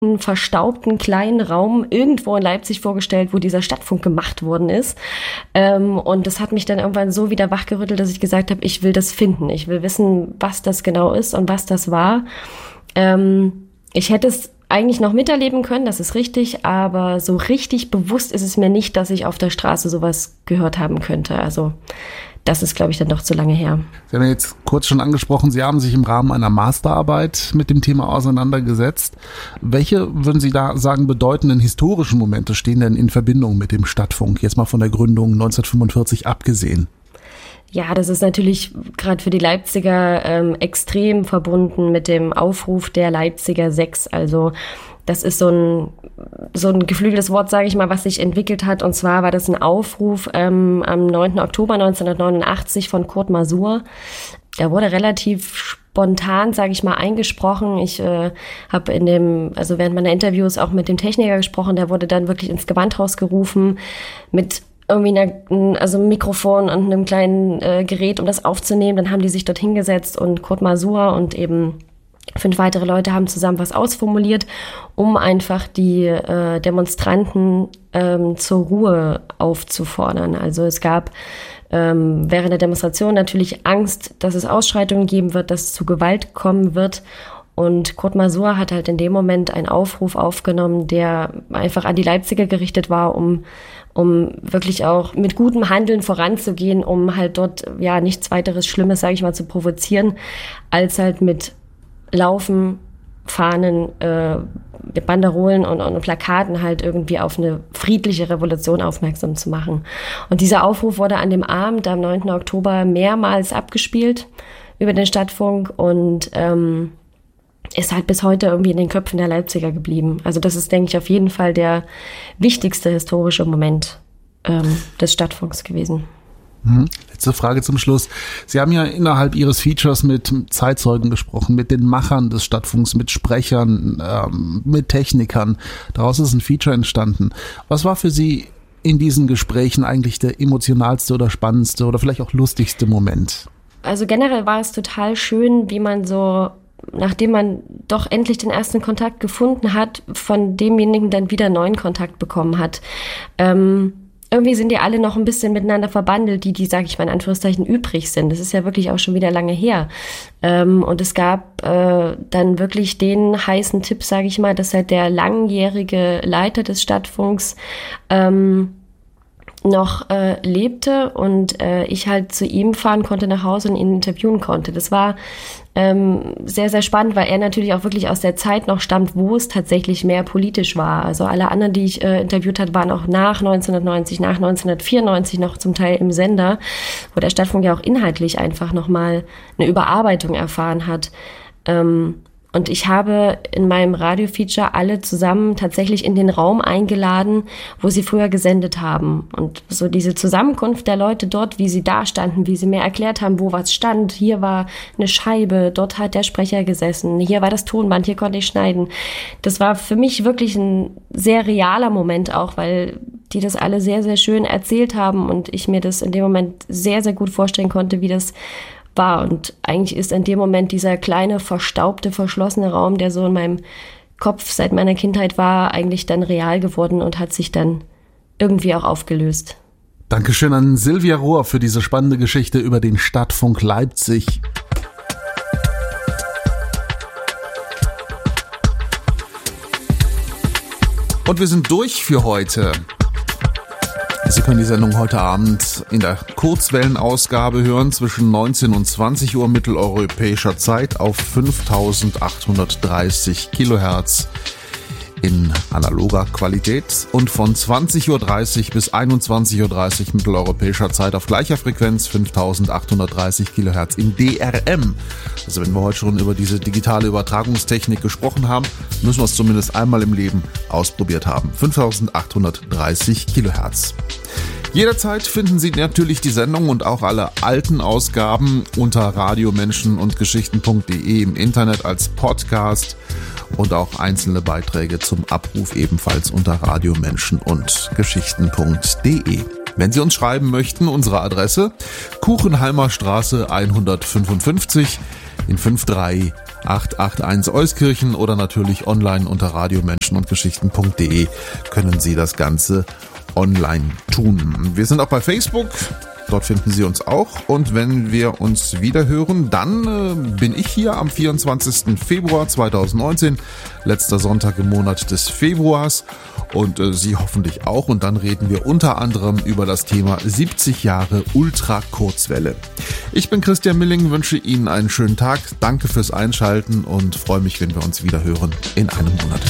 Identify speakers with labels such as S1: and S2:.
S1: einen verstaubten kleinen Raum irgendwo in Leipzig vorgestellt, wo dieser Stadtfunk gemacht worden ist. Und das hat mich dann irgendwann so wieder wachgerüttelt, dass ich gesagt habe, ich will das finden. Ich will wissen, was das genau ist und was das war. Ich hätte es eigentlich noch miterleben können, das ist richtig, aber so richtig bewusst ist es mir nicht, dass ich auf der Straße sowas gehört haben könnte. Also das ist, glaube ich, dann doch zu lange her.
S2: Sie haben ja jetzt kurz schon angesprochen, Sie haben sich im Rahmen einer Masterarbeit mit dem Thema auseinandergesetzt. Welche, würden Sie da sagen, bedeutenden historischen Momente stehen denn in Verbindung mit dem Stadtfunk, jetzt mal von der Gründung 1945 abgesehen?
S1: Ja, das ist natürlich gerade für die Leipziger extrem verbunden mit dem Aufruf der Leipziger 6. Also das ist so ein geflügeltes Wort, sage ich mal, was sich entwickelt hat. Und zwar war das ein Aufruf am 9. Oktober 1989 von Kurt Masur. Der wurde relativ spontan, sage ich mal, eingesprochen. Ich habe während meiner Interviews auch mit dem Techniker gesprochen. Der wurde dann wirklich ins Gewandhaus gerufen mit irgendwie einem Mikrofon und einem kleinen Gerät, um das aufzunehmen. Dann haben die sich dort hingesetzt und Kurt Masur und eben 5 weitere Leute haben zusammen was ausformuliert, um einfach die Demonstranten zur Ruhe aufzufordern. Also es gab während der Demonstration natürlich Angst, dass es Ausschreitungen geben wird, dass es zu Gewalt kommen wird. Und Kurt Masur hat halt in dem Moment einen Aufruf aufgenommen, der einfach an die Leipziger gerichtet war, um wirklich auch mit gutem Handeln voranzugehen, um halt dort ja nichts weiteres Schlimmes, sage ich mal, zu provozieren, als halt mit Laufen, Fahnen, Banderolen und Plakaten halt irgendwie auf eine friedliche Revolution aufmerksam zu machen. Und dieser Aufruf wurde an dem Abend, am 9. Oktober, mehrmals abgespielt über den Stadtfunk und ist halt bis heute irgendwie in den Köpfen der Leipziger geblieben. Also das ist, denke ich, auf jeden Fall der wichtigste historische Moment des Stadtfunks gewesen.
S2: Letzte Frage zum Schluss. Sie haben ja innerhalb Ihres Features mit Zeitzeugen gesprochen, mit den Machern des Stadtfunks, mit Sprechern, mit Technikern. Daraus ist ein Feature entstanden. Was war für Sie in diesen Gesprächen eigentlich der emotionalste oder spannendste oder vielleicht auch lustigste Moment?
S1: Also generell war es total schön, wie man so, nachdem man doch endlich den ersten Kontakt gefunden hat, von demjenigen dann wieder neuen Kontakt bekommen hat. Irgendwie sind die alle noch ein bisschen miteinander verbandelt, die, sage ich mal in Anführungszeichen, übrig sind. Das ist ja wirklich auch schon wieder lange her. Und es gab dann wirklich den heißen Tipp, sage ich mal, dass halt der langjährige Leiter des Stadtfunks noch lebte und ich halt zu ihm fahren konnte nach Hause und ihn interviewen konnte. Das war sehr, sehr spannend, weil er natürlich auch wirklich aus der Zeit noch stammt, wo es tatsächlich mehr politisch war. Also alle anderen, die ich interviewt habe, waren auch nach 1990, nach 1994 noch zum Teil im Sender, wo der Stadtfunk ja auch inhaltlich einfach nochmal eine Überarbeitung erfahren hat. Und ich habe in meinem Radiofeature alle zusammen tatsächlich in den Raum eingeladen, wo sie früher gesendet haben. Und so diese Zusammenkunft der Leute dort, wie sie da standen, wie sie mir erklärt haben, wo was stand. Hier war eine Scheibe, dort hat der Sprecher gesessen, hier war das Tonband, hier konnte ich schneiden. Das war für mich wirklich ein sehr realer Moment auch, weil die das alle sehr, sehr schön erzählt haben und ich mir das in dem Moment sehr, sehr gut vorstellen konnte, wie das war. Und eigentlich ist in dem Moment dieser kleine, verstaubte, verschlossene Raum, der so in meinem Kopf seit meiner Kindheit war, eigentlich dann real geworden und hat sich dann irgendwie auch aufgelöst.
S2: Dankeschön an Silvia Rohr für diese spannende Geschichte über den Stadtfunk Leipzig. Und wir sind durch für heute. Sie können die Sendung heute Abend in der Kurzwellenausgabe hören zwischen 19 und 20 Uhr mitteleuropäischer Zeit auf 5830 Kilohertz in analoger Qualität und von 20.30 Uhr bis 21.30 Uhr mitteleuropäischer Zeit auf gleicher Frequenz 5830 Kilohertz in DRM. Also wenn wir heute schon über diese digitale Übertragungstechnik gesprochen haben, müssen wir es zumindest einmal im Leben ausprobiert haben. 5830 Kilohertz. Jederzeit finden Sie natürlich die Sendung und auch alle alten Ausgaben unter radiomenschenundgeschichten.de im Internet als Podcast und auch einzelne Beiträge zum Abruf ebenfalls unter radiomenschenundgeschichten.de. Wenn Sie uns schreiben möchten, unsere Adresse Kuchenheimer Straße 155 in 531 881 Euskirchen oder natürlich online unter radiomenschenundgeschichten.de können Sie das Ganze online tun. Wir sind auch bei Facebook. Dort finden Sie uns auch. Und wenn wir uns wieder hören, dann bin ich hier am 24. Februar 2019, letzter Sonntag im Monat des Februars. Und Sie hoffentlich auch. Und dann reden wir unter anderem über das Thema 70 Jahre Ultrakurzwelle. Ich bin Christian Milling, wünsche Ihnen einen schönen Tag. Danke fürs Einschalten und freue mich, wenn wir uns wieder hören in einem Monat.